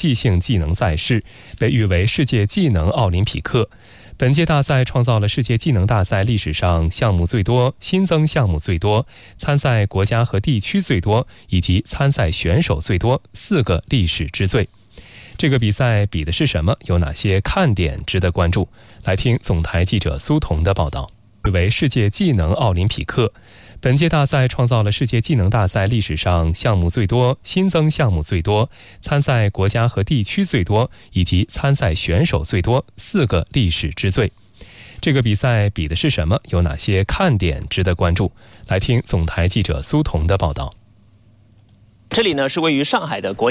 际性技能赛事，被誉为世界技能奥林匹克。本届大赛创造了世界技能大赛历史上项目最多、新增项目最多、参赛国家和地区最多以及参赛选手最多4个历史之最。这个比赛比的是什么？有哪些看点值得关注？来听总台记者苏彤的报道。为世界技能奥林匹克，本届大赛创造了世界技能大赛历史上项目最多、新增项目最多、参赛国家和地区最多以及参赛选手最多4个历史之最。这个比赛比的是什么？有哪些看点值得关注？来听总台记者苏彤的报道。 这里呢是位于上海的国